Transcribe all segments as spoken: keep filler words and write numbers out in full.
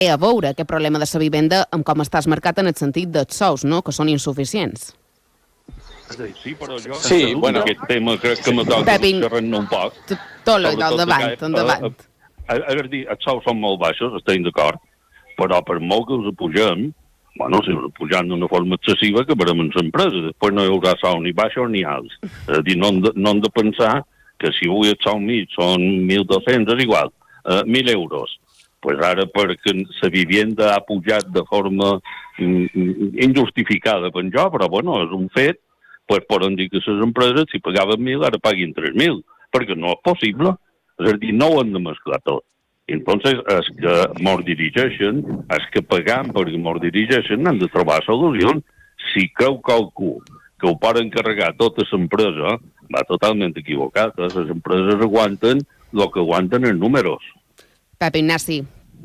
a veure aquest problema de la vivenda amb com estàs marcat en el sentit dels sous, no?, que són insuficients. Sí, però jo sí, bueno. aquest tema crec que me toca xerrar-ne un poc. Tot endavant, endavant. A veure, els sous són molt baixos, estem d'acord, però per molt que els pugem, bueno, si els pugem d'una forma excessiva, que veurem en l'empresa. Després no hi haurà sou ni baixos ni alts. És a dir, no hem de, no hem de pensar que si avui el sou mig són mil dos-cents, és igual, eh, mil euros. Pues ara, perquè la vivienda ha pujat de forma mm, injustificada per jo, però bueno, és un fet, pues poden dir que les empreses, si pagaven mil, ara paguin tres mil, perquè no és possible. És a dir, no ho hem de mesclar tot. I entonces, els que mos dirigeixen, els que pagam perquè mos dirigeixen, han de trobar solucions. Si creu qualcú que ho poden carregar tota l'empresa, va totalment equivocat. Les empreses aguanten el que aguanten els números. Pep Ignasi.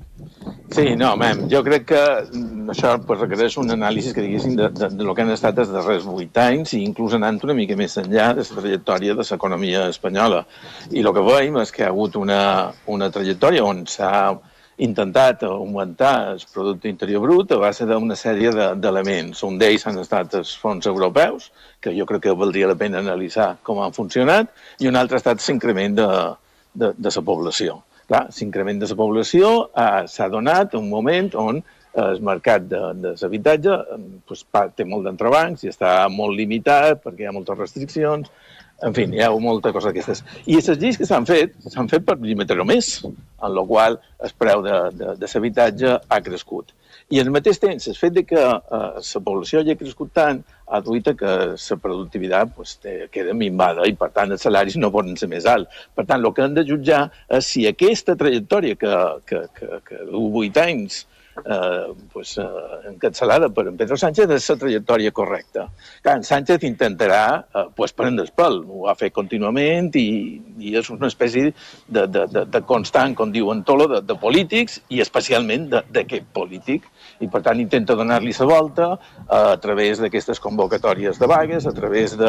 Sí, no, mem, jo crec que això pues, requereix un anàlisi que diguéssim de, de, de lo que han estat els darrers vuit anys i inclús anant una mica més enllà de la trajectòria de l'economia espanyola. I el que veiem és que hi ha hagut una, una trajectòria on s'ha intentat augmentar el producte interior brut a base d'una sèrie d'elements. Un d'ells han estat els fons europeus, que jo crec que valdria la pena analitzar com han funcionat, i un altre ha estat l'increment de, de, de la població. Clar, l'increment de la població eh, s'ha donat en un moment on el mercat de, de l'habitatge pues, té molt d'entrebancs i està molt limitat perquè hi ha moltes restriccions, en fi, hi ha molta cosa d'aquestes. I les lleis que s'han fet, s'han fet per limitar-ho més, en la qual el preu de, de, de l'habitatge ha crescut. I al mateix temps, el fet de que eh, la població hagi crescut tant ha duit a que la productivitat pues, té, queda minvada i, per tant, els salaris no poden ser més alts. Per tant, el que hem de jutjar és si aquesta trajectòria que, que, que, que du vuit anys eh, pues, eh, encapçalada per en Pedro Sánchez és la trajectòria correcta. Clar, en Sánchez intentarà eh, pues, prendre el pèl, ho ha fet contínuament i, i és una espècie de, de, de, de constant, com diuen Tolo, de, de polítics i especialment d'aquest polític. I, per tant, intenta donar-li la volta eh, a través d'aquestes convocatòries de vagues, a través de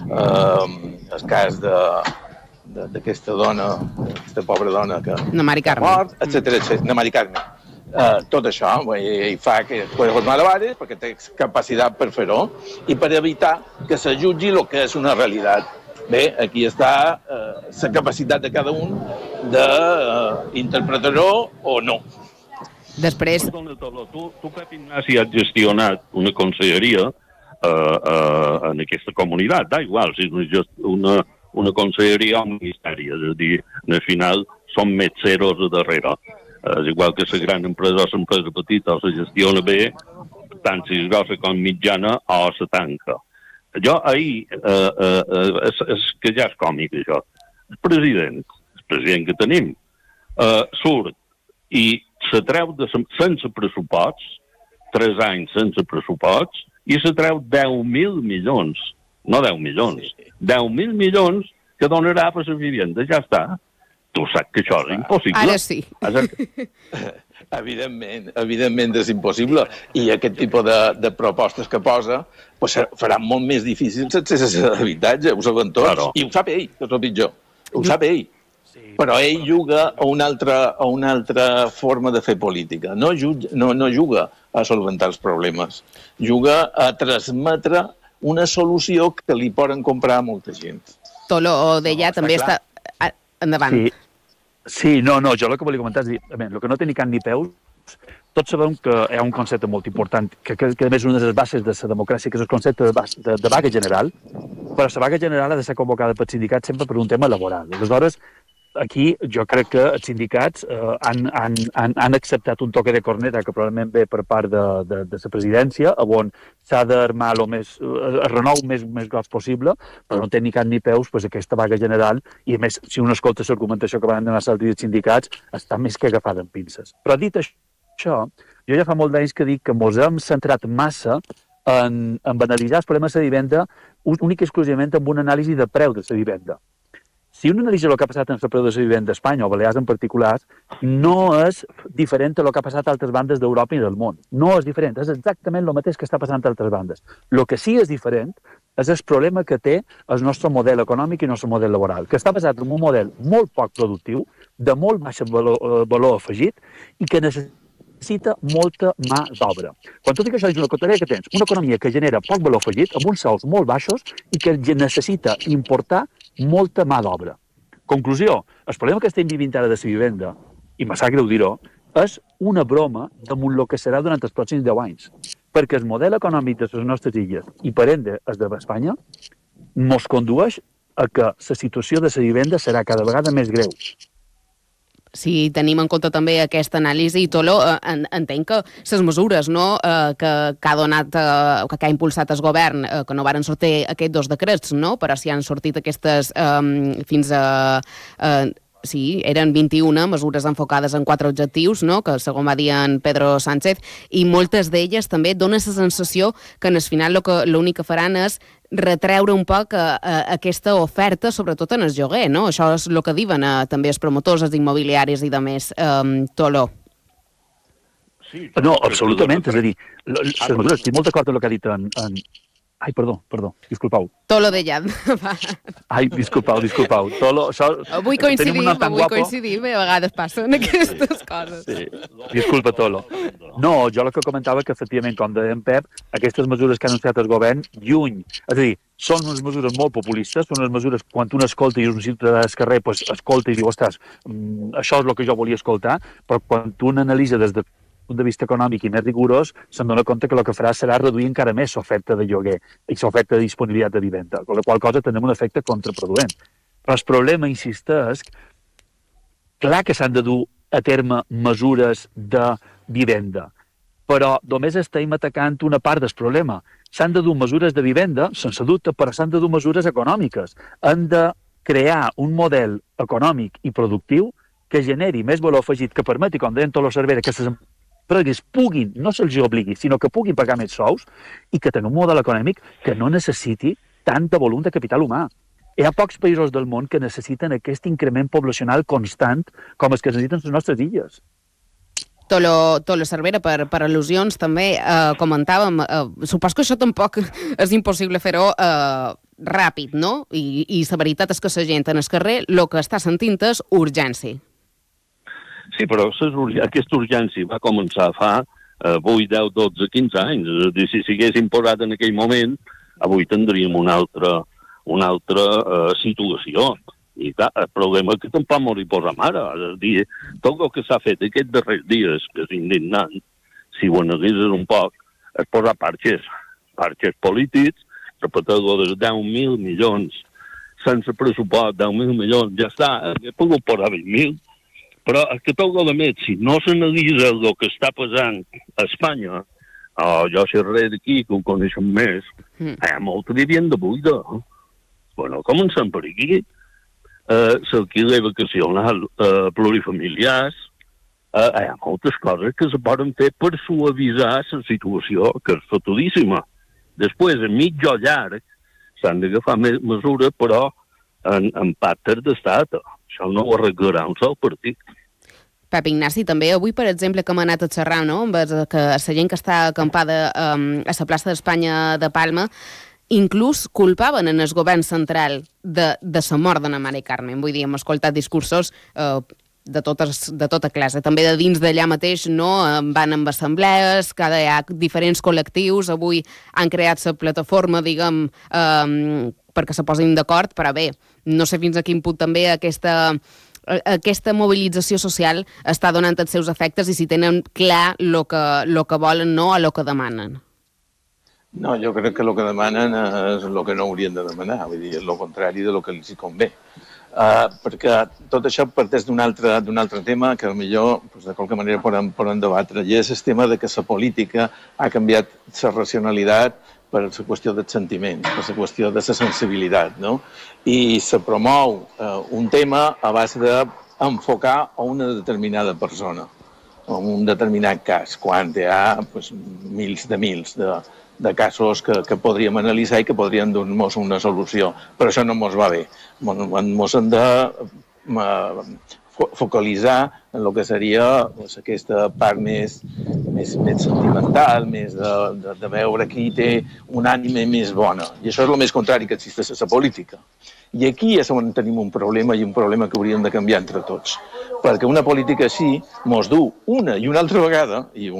eh, el cas de d'aquesta dona, aquesta pobra dona que na Mari Carme. ha mort, etcètera, etcètera, na Mari Carme. Uh, tot això i fa que puede formar malabares perquè té capacitat per fer-ho i per evitar que se jutgi el que és una realitat. Bé, aquí està uh, la capacitat de cada un d'interpretar-ho uh, o no. Després... Tu, tu Pep Ignasi, has gestionat una conselleria uh, uh, en aquesta comunitat, da igual, si és una, una conselleria o un ministeri, és a dir, al final són metzeros a darrere. Uh, és igual que la gran empresa o l'empresa petita o se gestiona bé, tant si és grossa com mitjana o se tanca. Jo ahir, uh, uh, uh, és, és que ja és còmic això, el president, el president que tenim, uh, surt i se treu de, sense pressupost, tres anys sense pressupost, i se treu deu mil milions, no deu milions, deu mil milions que donarà per la vivenda, ja està. Tu saps que això és impossible. Ara sí. Evidentment, evidentment és impossible. I aquest tipus de, de propostes que posa pues, faran molt més difícil l'accés a l'habitatge, ho saben tots. Claro. I ho sap ell, que és el pitjor. Ho sap ell. Però ell juga a una altra, a una altra forma de fer política. No, juga, no, no juga a solventar els problemes. Juga a transmetre una solució que li poden comprar a molta gent. Tolo deia, no, també està... està... Endavant. Sí. sí, no, no, jo el que volia comentar és dir, el que no té ni can ni peus, tots sabem que hi ha un concepte molt important, que, que, que a més és una de les bases de la democràcia, que és el concepte de, de, de vaga general, però la vaga general ha de ser convocada pel sindicat sempre per un tema laboral. Aleshores, aquí jo crec que els sindicats eh, han, han, han, han acceptat un toque de corneta que probablement ve per part de, de, de la presidència, on s'ha d'armar el més, el renou més, més gros possible, però no té ni cap ni peus pues, aquesta vaga general, i a més, si un escolta l'argumentació que van donar els sindicats, està més que agafada en pinces. Però dit això, jo ja fa molt d'anys que dic que ens hem centrat massa en, en banalitzar els problemes de vivenda únic i exclusivament amb una anàlisi de preu de la vivenda. Si un analitza el que ha passat en el preu de la vivenda a Espanya, o Balears en particular, no és diferent del que ha passat a altres bandes d'Europa i del món. No és diferent, és exactament el mateix que està passant a altres bandes. El que sí és diferent és el problema que té el nostre model econòmic i el nostre model laboral, que està basat en un model molt poc productiu, de molt baix valor, valor afegit, i que necessita necessita molta mà d'obra. Quan tot això és una contraria que tens una economia que genera poc valor afegit, amb uns sous molt baixos i que necessita importar molta mà d'obra. Conclusió, el problema que estem vivint ara de la vivenda, i me sap greu dir-ho, és una broma damunt el que serà durant els pròxims deu anys. Perquè el model econòmic de les nostres illes, i per ende el d'Espanya, mos condueix a que la situació de la vivenda serà cada vegada més greu. Si tenim en compte també aquesta anàlisi, Tolo, eh, entenc que les mesures no, eh, que, que, ha donat, eh, que ha impulsat el govern, eh, que no varen sortir aquests dos decrets, no? Però si han sortit aquestes eh, fins a... Eh, sí, eren vint-i-una mesures enfocades en quatre objectius, no? Que segons va dir en Pedro Sánchez, i moltes d'elles també dona la sensació que en el final l'únic que faran és retreure un poc a, a aquesta oferta, sobretot en el lloguer, no? Això és el que diuen eh, també els promotors, els immobiliaris i de més. Um, Tolo. Sí, no, absolutament, és a dir, les mesures, estic molt d'acord amb el que ha dit en... en... Ai, perdó, perdó, disculpau. Tolo de Llad. Ai, disculpau, disculpau. Tolo, això... Avui coincidim, avui coincidim, i a vegades passen aquestes sí, coses. Sí, disculpa, Tolo. No, jo el que comentava que, efectivament, com deia en Pep, aquestes mesures que ha anunciat el govern, lluny, és a dir, són unes mesures molt populistes, són unes mesures, quan un escolta i un ciutadà del carrer, pues, escolta i diu, ostres, això és el que jo volia escoltar, però quan tu n'analitza des de punt de vista econòmic i més rigorós, se'n dona compte que el que farà serà reduir encara més l'oferta de lloguer i l'oferta de disponibilitat de vivenda, amb la qual cosa tenim un efecte contraproduent. Però el problema, insisteix, clar que s'han de dur a terme mesures de vivenda, però només estem atacant una part del problema. S'han de dur mesures de vivenda, sense dubte, però s'han de dur mesures econòmiques. Han de crear un model econòmic i productiu que generi més valor afegit, que permeti, com deien Tolo Cervera, que les empreses puguin, no se'ls obligui, sinó que puguin pagar més sous i que tinguin un model econòmic que no necessiti tant de volum de capital humà. Hi ha pocs països del món que necessiten aquest increment poblacional constant com els que necessiten les nostres illes. Tolo, Tolo Cervera, per, per al·lusions també eh, comentàvem, eh, supos que això tampoc és impossible fer-ho eh, ràpid, no? I, i la veritat és que la gent en el carrer el que està sentint és urgència. Sí, però aquesta urgència va començar fa eh, vuit, deu, dotze, quinze anys. És a dir, si s'haguessin posat en aquell moment, avui tindríem una altra, una altra eh, situació. I clar, el problema és que tampoc m'ho hi posem ara. És a dir, tot el que s'ha fet aquests darrers dies, que és indignant, si ho analitzes un poc, és posar parxes, parxes polítics, repeteu-ho dels deu mil milions, sense pressupost, deu mil milions, ja està, he pogut posar vint mil, però és que tot el més, si no s'analitza el que està passant a Espanya, oh, jo sé res d'aquí, que ho coneixen més, mm. hi ha molta vivienda buida. Bueno, comencem per aquí. Uh, L'alquiler vacacional uh, plurifamiliars, uh, hi ha moltes coses que se poden fer per suavitzar la situació, que és fatudíssima. Després, a mig o llarg, s'han d'agafar mesures, però en, en pactes d'estat. Això no ho arreglarà un sol partit. Pep Ignasi, també avui, per exemple, que hem anat a xerrar, no?, amb que la gent que està acampada um, a la plaça d'Espanya de Palma, inclús culpaven en el govern central de, de la mort d'Anna Mari Carmen. Vull dir, hem escoltat discursos eh, de, totes, de tota classe. També de dins d'allà mateix, no?, van amb assemblees, cada hi ha diferents col·lectius. Avui han creat la plataforma, diguem, eh, perquè se posin d'acord, però bé, no sé fins a quin punt també aquesta, aquesta mobilització social està donant els seus efectes i si tenen clar el que, lo que volen, no, a el que demanen. No, jo crec que el que demanen és el que no haurien de demanar, vull dir, és el contrari de lo que els convé. Uh, perquè tot això parteix d'un altre, d'un altre tema que potser pues, de qualque manera podem, podem debatre, i és el tema de que la política ha canviat la racionalitat per la qüestió dels sentiments, per la qüestió de la sensibilitat, no? I se promou uh, un tema a base d'enfocar a una determinada persona, a un determinat cas, quan hi ha pues, mils de mils de, de casos que, que podríem analitzar i que podrien donar-nos una solució. Però això no ens va bé. Ens hem de uh, focalitzar en el que seria pues, aquesta part més, més, més sentimental, més de, de, de veure qui té un ànime més bona. I això és el més contrari que existeix a la política. I aquí és on tenim un problema, i un problema que hauríem de canviar entre tots. Perquè una política així mos du una i una altra vegada, i